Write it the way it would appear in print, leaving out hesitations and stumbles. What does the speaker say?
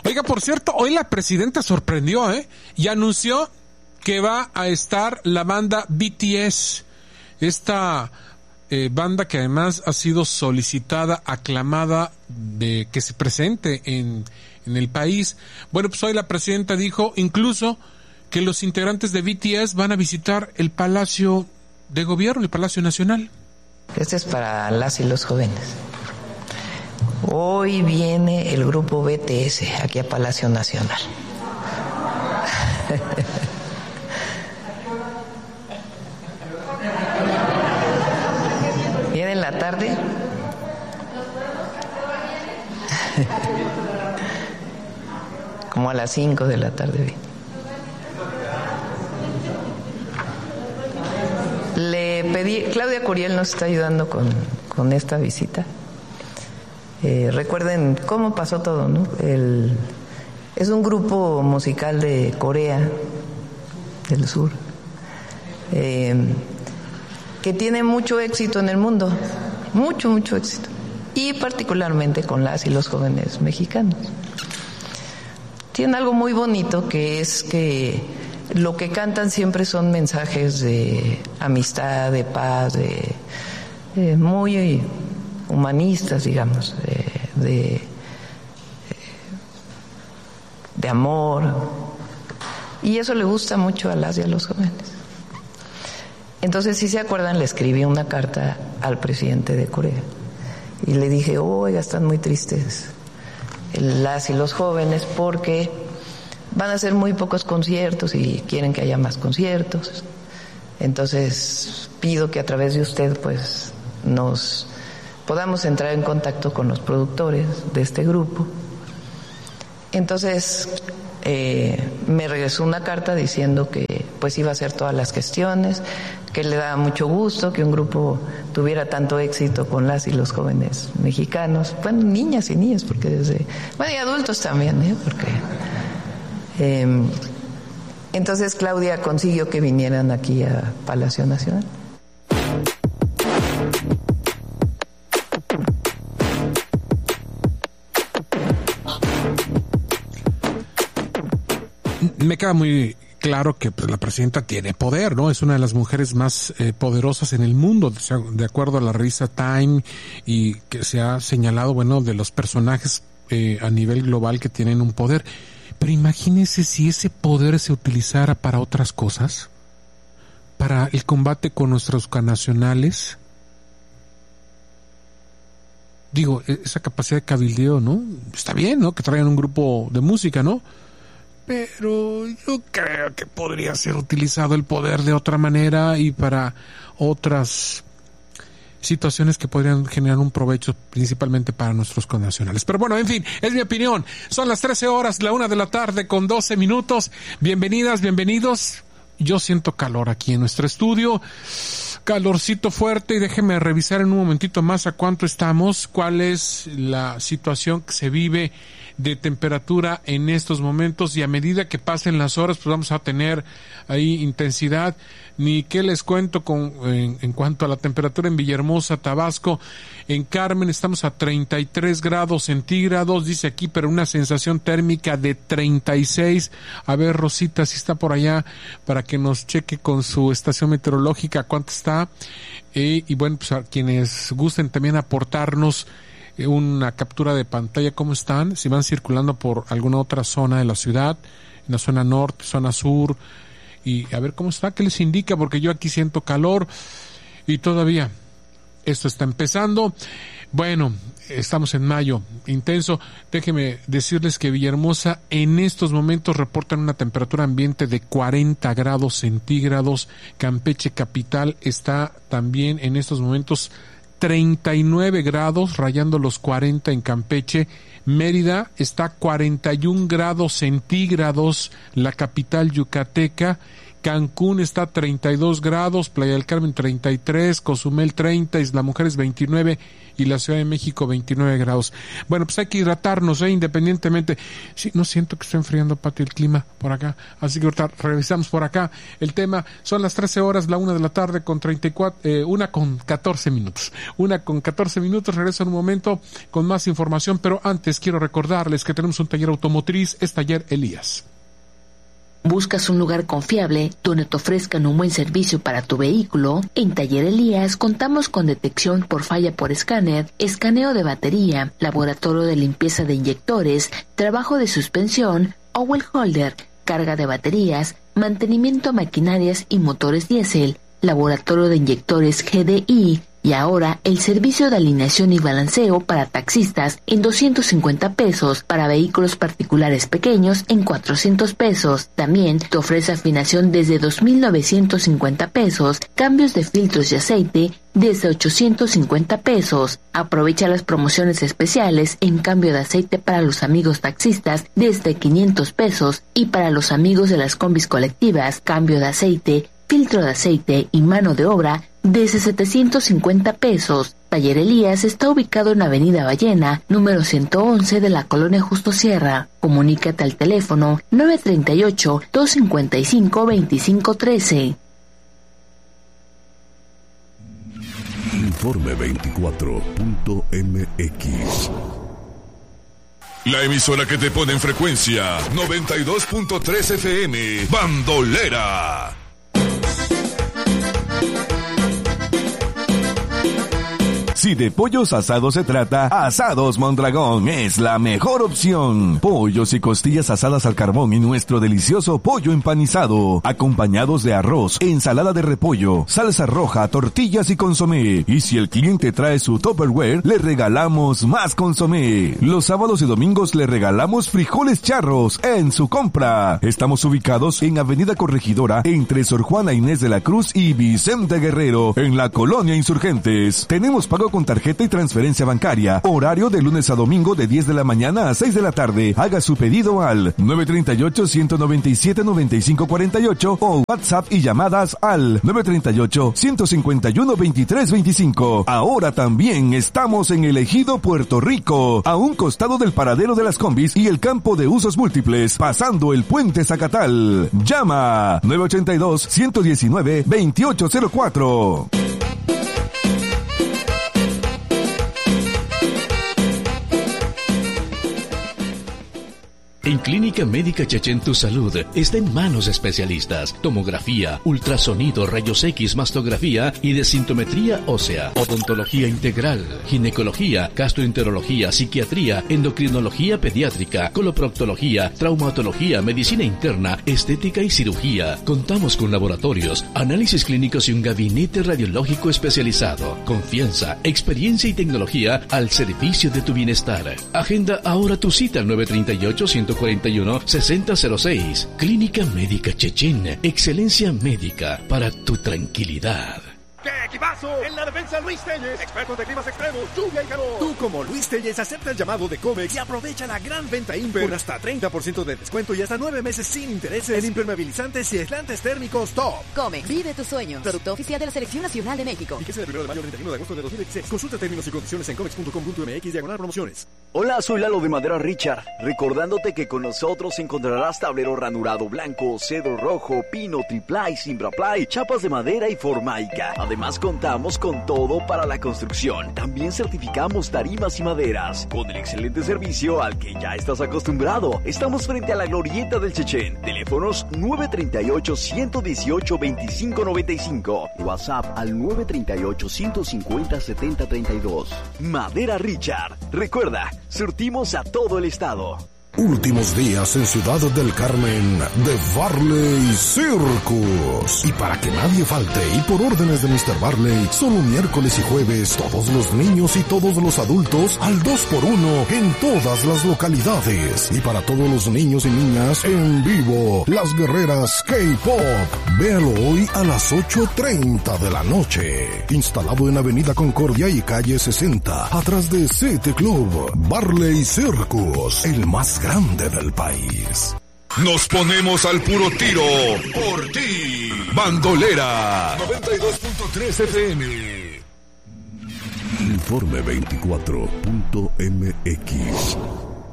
Oiga, por cierto, hoy la presidenta sorprendió, y anunció que va a estar la banda BTS, esta banda que además ha sido solicitada, aclamada de que se presente en el país. Bueno, pues hoy la presidenta dijo incluso que los integrantes de BTS van a visitar el Palacio de Gobierno, el Palacio Nacional. Este es para las y los jóvenes. Hoy viene el grupo BTS aquí a Palacio Nacional. ¿Viene en la tarde? Como a las 5 de la tarde. Le pedí, Claudia Curiel nos está ayudando con esta visita. Recuerden cómo pasó todo, ¿no? Es un grupo musical de Corea del Sur que tiene mucho éxito en el mundo, mucho éxito, y particularmente con las y los jóvenes mexicanos. Tienen algo muy bonito, que es que lo que cantan siempre son mensajes de amistad, de paz, muy humanistas, digamos, de amor, y eso le gusta mucho a las y a los jóvenes. Entonces, si se acuerdan, le escribí una carta al presidente de Corea y le dije: oiga, están muy tristes las y los jóvenes porque van a hacer muy pocos conciertos y quieren que haya más conciertos. Entonces pido que a través de usted pues nos podamos entrar en contacto con los productores de este grupo. Entonces me regresó una carta diciendo que pues iba a hacer todas las gestiones, que le daba mucho gusto que un grupo tuviera tanto éxito con las y los jóvenes mexicanos, bueno, niñas y niños, porque y adultos también, porque entonces Claudia consiguió que vinieran aquí a Palacio Nacional. Me queda muy claro que pues, la presidenta tiene poder, ¿no? Es una de las mujeres más poderosas en el mundo, de acuerdo a la revista Time, y que se ha señalado, bueno, de los personajes a nivel global que tienen un poder. Pero imagínense si ese poder se utilizara para otras cosas, para el combate con nuestros connacionales. Digo, esa capacidad de cabildeo, ¿no? Está bien, ¿no? Que traigan un grupo de música, ¿no? Pero yo creo que podría ser utilizado el poder de otra manera y para otras situaciones que podrían generar un provecho principalmente para nuestros connacionales. Pero bueno, en fin, es mi opinión. Son las 13 horas, la 1 de la tarde con 12 minutos. Bienvenidas, bienvenidos. Yo siento calor aquí en nuestro estudio, calorcito fuerte, y déjeme revisar en un momentito más a cuánto estamos, cuál es la situación que se vive de temperatura en estos momentos, y a medida que pasen las horas pues vamos a tener ahí intensidad. Ni qué les cuento en cuanto a la temperatura en Villahermosa, Tabasco. En Carmen estamos a 33 grados centígrados, dice aquí, pero una sensación térmica de 36. A ver, Rosita, si está por allá para que nos cheque con su estación meteorológica cuánto está. Y bueno, pues a quienes gusten también aportarnos una captura de pantalla, cómo están, si van circulando por alguna otra zona de la ciudad, en la zona norte, zona sur, y a ver cómo está, qué les indica, porque yo aquí siento calor y todavía esto está empezando. Bueno, estamos en mayo, intenso. Déjenme decirles que Villahermosa en estos momentos reportan una temperatura ambiente de 40 grados centígrados. Campeche capital está también en estos momentos 39 grados, rayando los 40 en Campeche. Mérida está 41 grados centígrados, la capital yucateca. Cancún está 32 grados, Playa del Carmen 33, Cozumel 30, Isla Mujeres 29 y la Ciudad de México 29 grados. Bueno, pues hay que hidratarnos, independientemente. Sí, no siento que esté enfriando, Pati, el clima por acá. Así que ahorita revisamos por acá el tema. Son las 13 horas, la 1 de la tarde con 1 con 14 minutos. 1 con 14 minutos, regreso en un momento con más información, pero antes quiero recordarles que tenemos un taller automotriz, es Taller Elías. ¿Buscas un lugar confiable donde te ofrezcan un buen servicio para tu vehículo? En Taller Elías contamos con detección por falla por escáner, escaneo de batería, laboratorio de limpieza de inyectores, trabajo de suspensión, oil holder, carga de baterías, mantenimiento a maquinarias y motores diésel, laboratorio de inyectores GDI, y ahora el servicio de alineación y balanceo para taxistas en 250 pesos, para vehículos particulares pequeños en 400 pesos. También te ofrece afinación desde 2,950 pesos, cambios de filtros y aceite desde 850 pesos. Aprovecha las promociones especiales en cambio de aceite para los amigos taxistas desde 500 pesos y para los amigos de las combis colectivas, cambio de aceite, filtro de aceite y mano de obra desde 750 pesos. Taller Elías está ubicado en Avenida Ballena, número 111 de la Colonia Justo Sierra. Comunícate al teléfono 938-255-2513. Informe 24.mx. La emisora que te pone en frecuencia 92.3 FM, Bandolera. Si de pollos asados se trata, Asados Mondragón es la mejor opción. Pollos y costillas asadas al carbón y nuestro delicioso pollo empanizado, acompañados de arroz, ensalada de repollo, salsa roja, tortillas y consomé. Y si el cliente trae su Tupperware, le regalamos más consomé. Los sábados y domingos le regalamos frijoles charros en su compra. Estamos ubicados en Avenida Corregidora, entre Sor Juana Inés de la Cruz y Vicente Guerrero, en la Colonia Insurgentes. Tenemos pago con tarjeta y transferencia bancaria. Horario de lunes a domingo de 10 de la mañana a 6 de la tarde. Haga su pedido al 938-197-9548 o WhatsApp y llamadas al 938-151-2325. Ahora también estamos en el Ejido Puerto Rico, a un costado del paradero de las combis y el campo de usos múltiples, pasando el puente Zacatal. Llama 982-119-2804. En Clínica Médica Chechen tu salud está en manos de especialistas. Tomografía, ultrasonido, rayos X, mastografía y desintometría ósea. Odontología integral, ginecología, gastroenterología, psiquiatría, endocrinología pediátrica, coloproctología, traumatología, medicina interna, estética y cirugía. Contamos con laboratorios, análisis clínicos y un gabinete radiológico especializado. Confianza, experiencia y tecnología al servicio de tu bienestar. Agenda ahora tu cita al 938-141-6006. Clínica Médica Chechen. Excelencia médica para tu tranquilidad. ¡Qué equipazo! En la defensa, Luis Telles, expertos de climas extremos, lluvia y calor. Tú, como Luis Telles, acepta el llamado de Comex y aprovecha la gran venta Imper con hasta 30% de descuento y hasta 9 meses sin intereses en impermeabilizantes y aislantes térmicos top. Comex, vive tus sueños. Producto oficial de la Selección Nacional de México. Y que sea del 1 de mayo al 31 de agosto de 2016. Consulta términos y condiciones en comex.com.mx/promociones. Hola, soy Lalo de Madera Richard, recordándote que con nosotros encontrarás tablero ranurado blanco, cedro rojo, pino, triply, simbraply, chapas de madera y formaica. Además, contamos con todo para la construcción. También certificamos tarimas y maderas, con el excelente servicio al que ya estás acostumbrado. Estamos frente a la glorieta del Chechen. Teléfonos 938-118-2595. WhatsApp al 938-150-7032. Madera Richard. Recuerda, surtimos a todo el estado. Últimos días en Ciudad del Carmen de Barley Circus. Y para que nadie falte y por órdenes de Mr. Barley, solo miércoles y jueves, todos los niños y todos los adultos al 2x1 en todas las localidades. Y para todos los niños y niñas en vivo, las guerreras K-Pop. Véalo hoy a las 8:30 de la noche. Instalado en Avenida Concordia y calle 60, atrás de City Club. Barley Circus, el más grande del país. Nos ponemos al puro tiro por ti. Bandolera 92.3 FM. Informe 24.mx.